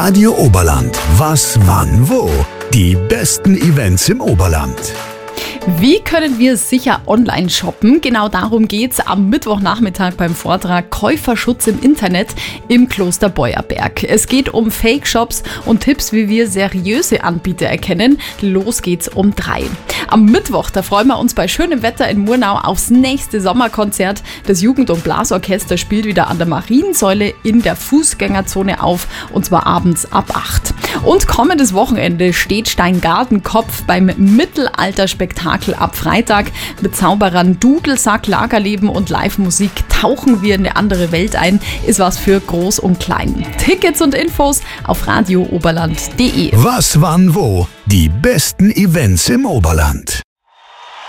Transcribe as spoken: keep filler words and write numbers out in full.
Radio Oberland. Was, wann, wo? Die besten Events im Oberland. Wie können wir sicher online shoppen? Genau darum geht's am Mittwochnachmittag beim Vortrag Käuferschutz im Internet im Kloster Beuerberg. Es geht um Fake-Shops und Tipps, wie wir seriöse Anbieter erkennen. Los geht's um drei. Am Mittwoch, da freuen wir uns bei schönem Wetter in Murnau aufs nächste Sommerkonzert. Das Jugend- und Blasorchester spielt wieder an der Mariensäule in der Fußgängerzone auf, und zwar abends ab acht. Und kommendes Wochenende steht Steingartenkopf beim Mittelalterspektakel ab Freitag. Mit Zauberern, Dudelsack, Lagerleben und Live-Musik tauchen wir in eine andere Welt ein. Ist was für Groß und Klein. Tickets und Infos auf radio oberland punkt de. Was, wann, wo? Die besten Events im Oberland.